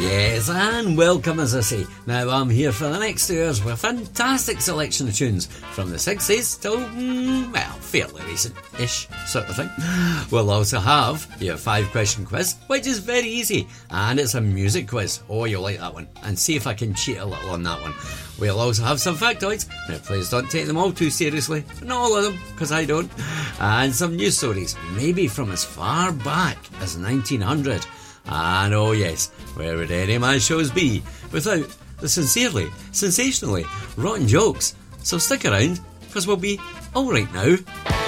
Yes, and welcome, as I say. Now, I'm here for the next 2 hours with a fantastic selection of tunes from the 60s till, fairly recent-ish sort of thing. We'll also have your 5-question quiz, which is very easy, and it's a music quiz. Oh, you'll like that one. And see if I can cheat a little on that one. We'll also have some factoids. Now, please don't take them all too seriously. Not all of them, because I don't. And some news stories, maybe from as far back as 1900. And oh yes, where would any of my shows be without the sincerely, sensationally rotten jokes? So stick around, because we'll be alright now.